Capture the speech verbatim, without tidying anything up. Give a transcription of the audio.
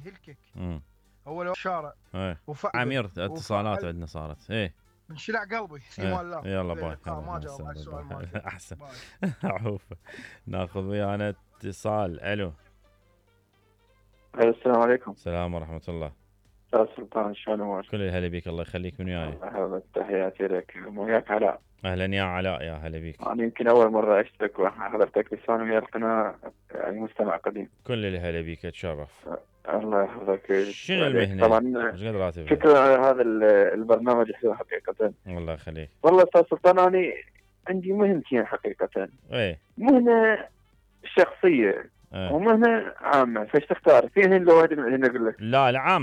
يهلكك. امم هو لو شارع ايه وفعل عمير اتصالات وفعل عندنا صارت. ايه من شلع قلبي في ايه امان الله. يلا إلى باي. اللقاء. يلا ما مع جاوب على السؤال السلامة. مالك. احسن. باي. عوف. ناخذ ويانا اتصال. الو. السلام عليكم. السلام ورحمة الله. استاذ سلطان، شلون امورك؟ كل الهلا بيك، الله يخليك. من وياي؟ الله يحفظك، تحياتي لك. وياك علاء. اهلا يا علاء، يا هلا بيك. انا يمكن اول مره اشترك وحضرتك، بس انا ويا القناه يعني مستمع قديم. كل الهلا بيك، اتشرف. الله يحفظك. شنو المهنة؟ طبعا ايش قد راتبها؟ شكرا على هذا البرنامج الحلو حقيقه. الله يخليك. والله استاذ سلطان، انا عندي مهنتين حقيقه. ايه مهنه شخصيه ايه ومهنه عامه، فايش تختار؟ في هن لو واحد من هن اقول لك. لا العام